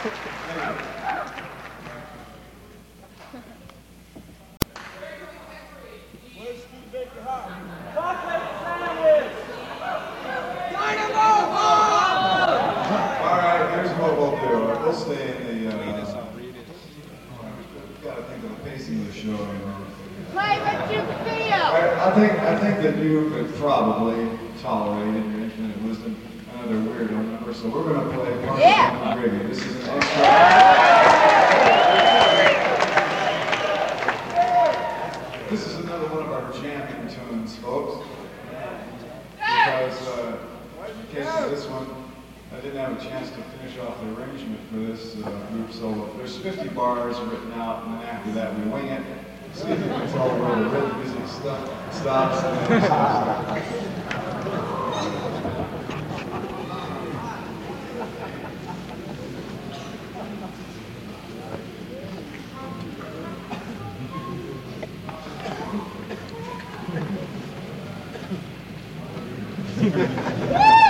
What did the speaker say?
I think that you could probably tolerate in your infinite wisdom another weirdo number, so we're going to play Parson Gravy. This is an extra. This is another one of our jamming tunes, folks. Because in case of this one, I didn't have a chance to finish off the arrangement for this group solo. There's 50 bars written out, and then after that we wing it. See if you can tell where the rhythm music stops and then starts. Woo!